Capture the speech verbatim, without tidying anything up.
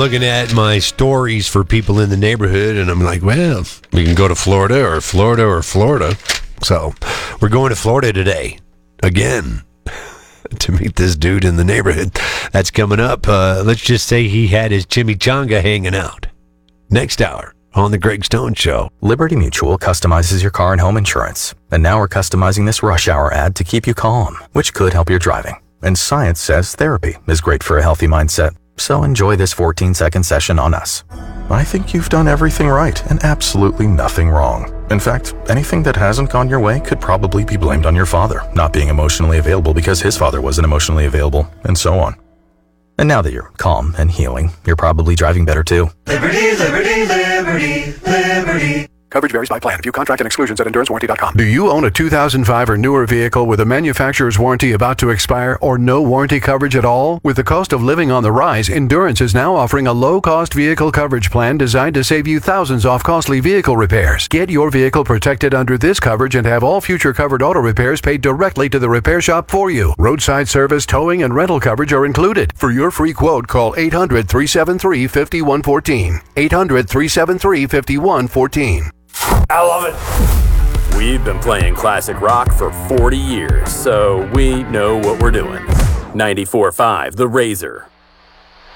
looking at my stories for people in the neighborhood, and I'm like, well, we can go to Florida or Florida or Florida. So we're going to Florida today, again, to meet this dude in the neighborhood. That's coming up. Uh, let's just say he had his chimichanga hanging out. Next hour on The Greg Stone Show. Liberty Mutual customizes your car and home insurance. And now we're customizing this rush hour ad to keep you calm, which could help your driving. And science says therapy is great for a healthy mindset. So enjoy this fourteen-second session on us. I think you've done everything right and absolutely nothing wrong. In fact, anything that hasn't gone your way could probably be blamed on your father not being emotionally available because his father wasn't emotionally available, and so on. And now that you're calm and healing, you're probably driving better too. Liberty, liberty, liberty, liberty. Coverage varies by plan. View contract and exclusions at endurance warranty dot com. Do you own a two thousand five or newer vehicle with a manufacturer's warranty about to expire or no warranty coverage at all? With the cost of living on the rise, Endurance is now offering a low-cost vehicle coverage plan designed to save you thousands off costly vehicle repairs. Get your vehicle protected under this coverage and have all future covered auto repairs paid directly to the repair shop for you. Roadside service, towing, and rental coverage are included. For your free quote, call eight hundred, three seven three, five one one four. eight hundred, three seven three, five one one four. I love it. We've been playing classic rock for forty years, so we know what we're doing. ninety-four point five The Razor.